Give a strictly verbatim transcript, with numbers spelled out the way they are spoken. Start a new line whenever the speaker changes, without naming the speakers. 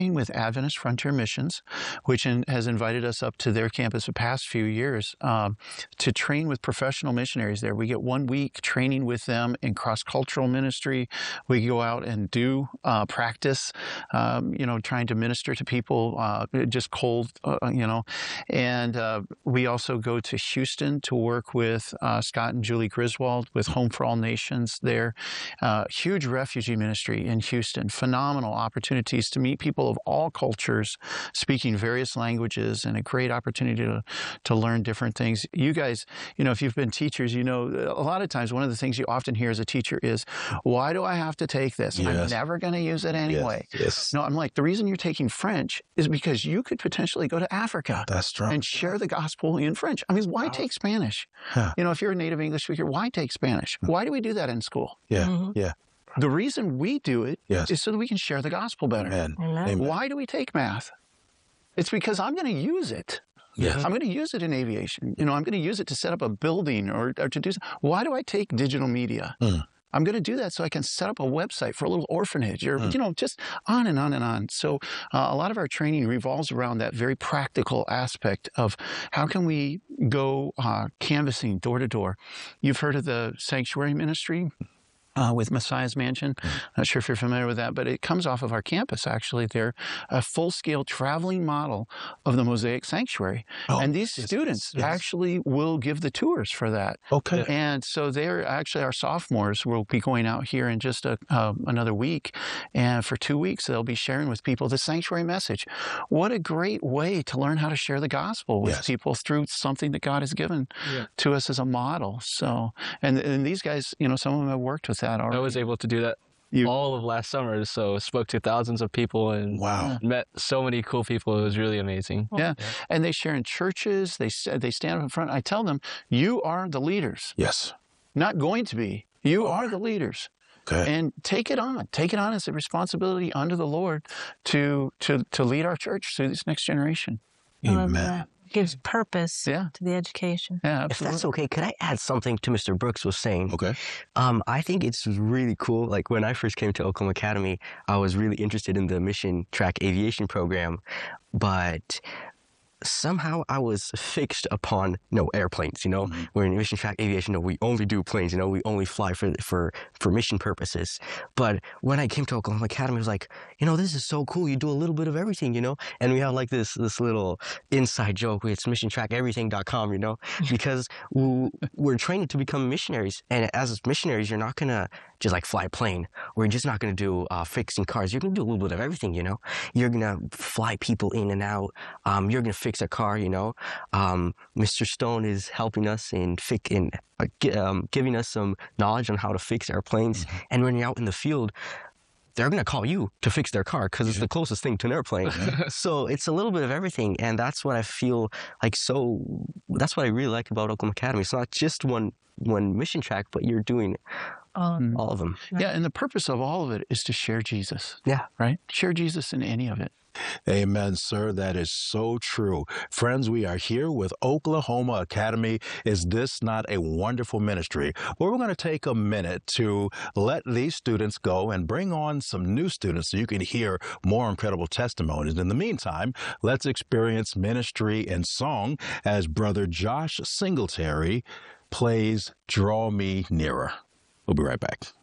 with Adventist Frontier Missions, which in, has invited us up to their campus the past few years um, to train with professional missionaries there. We get one week training with them in cross-cultural ministry. We go out and do uh, practice, um, you know, trying to minister to people uh, just cold, uh, you know. And uh, we also go to Houston to work with uh, Scott and Julie Griswold with Home for All Nations there. Uh, huge refugee ministry in Houston. Phenomenal opportunities to meet people of all cultures, speaking various languages, and a great opportunity to, to learn different things. You guys, you know, if you've been teachers, you know, a lot of times one of the things you often hear as a teacher is, why do I have to take this? Yes. I'm never going to use it anyway.
Yes. Yes.
No, I'm like, the reason you're taking French is because you could potentially go to Africa
That's true.
and share the gospel in French. I mean, why
Wow.
take Spanish?
Huh.
You know, if you're a native English speaker, why take Spanish? Why do we do that in school?
Yeah,
Mhm.
yeah.
The reason we do it
Yes.
is so that we can share the gospel better.
Amen.
Amen.
Amen.
Why do we take math? It's because I'm going to use it.
Yes.
I'm going to use it in aviation. You know, I'm going to use it to set up a building or, or to do. Why do I take digital media?
Mm.
I'm going to do that so I can set up a website for a little orphanage or,
Mm.
you know, just on and on and on. So uh, a lot of our training revolves around that very practical aspect of how can we go uh, canvassing door to door. You've heard of the sanctuary ministry? Uh, with Messiah's Mansion. Not sure if you're familiar with that, but it comes off of our campus, actually. They're a full-scale traveling model of the Mosaic Sanctuary.
Oh,
and these
yes,
students
yes.
actually will give the tours for that.
Okay.
And so they're actually, our sophomores will be going out here in just a, uh, another week. And for two weeks, they'll be sharing with people the sanctuary message. What a great way to learn how to share the gospel with
Yes.
people through something that God has given
Yeah.
to us as a model. So, and, and these guys, you know, some of them have worked with that already.
I was able to do that
You-
all of last summer, so spoke to thousands of people and
Wow.
met so many cool people. It was really amazing.
Yeah. And they share in churches. They s- they stand up in front. I tell them, you are the leaders.
Yes.
Not going to be. You are the leaders.
Okay.
And take it on. Take it on as a responsibility under the Lord to to to lead our church through this next generation.
I love
Amen.
that. Gives purpose
Yeah.
to the education.
Yeah,
If
absolutely.
that's okay, could I add something to Mister Brooks was saying?
Okay.
Um, I think it's really cool. Like when I first came to Oklahoma Academy, I was really interested in the mission track aviation program, but somehow I was fixed upon no airplanes. You know,
Mhm.
we're in mission track aviation. No, we only do planes. You know, we only fly for for for mission purposes. But when I came to Oklahoma Academy, I was like, you know, this is so cool. You do a little bit of everything. You know, and we have like this this little inside joke. It's mission track everything dot com. You know, because we, we're trained to become missionaries, and as missionaries, you're not gonna just like fly a plane. We're just not gonna do uh, fixing cars. You're gonna do a little bit of everything. You know, you're gonna fly people in and out. Um, you're gonna fix a car, you know. Um, Mister Stone is helping us in, fic- in uh, gi- um, giving us some knowledge on how to fix airplanes.
Mm-hmm.
And when you're out in the field, they're going to call you to fix their car because it's the closest thing to an airplane. So it's a little bit of everything. And that's what I feel like so, that's what I really like about Oklahoma Academy. It's not just one one mission track, but you're doing
Oh,
Mm.
all of them.
Yeah, and the purpose of all of it is to share Jesus.
Yeah.
Right? Share Jesus in any of it.
Amen, sir. That is so true. Friends, we are here with Oklahoma Academy. Is this not a wonderful ministry? Well, we're going to take a minute to let these students go and bring on some new students so you can hear more incredible testimonies. In the meantime, let's experience ministry and song as Brother Josh Singletary plays Draw Me Nearer. We'll be right back.